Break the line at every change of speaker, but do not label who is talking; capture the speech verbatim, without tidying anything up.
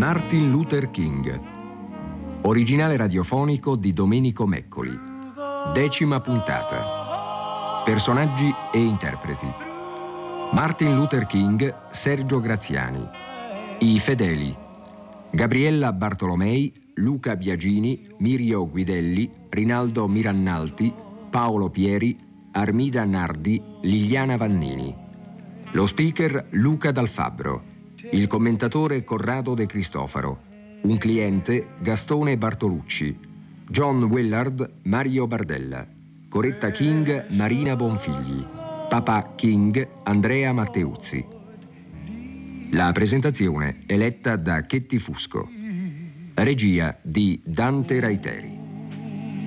Martin Luther King. Originale radiofonico di Domenico Meccoli. Decima puntata. Personaggi e interpreti. Martin Luther King, Sergio Graziani. I fedeli: Gabriella Bartolomei, Luca Biagini, Mirio Guidelli, Rinaldo Mirannalti, Paolo Pieri, Armida Nardi, Liliana Vannini. Lo speaker Luca Dal Fabbro. Il commentatore Corrado De Cristofaro. Un cliente Gastone Bartolucci. John Willard Mario Bardella. Coretta King Marina Bonfigli. Papà King Andrea Matteuzzi. La presentazione è letta da Chetti Fusco. Regia di Dante Raiteri.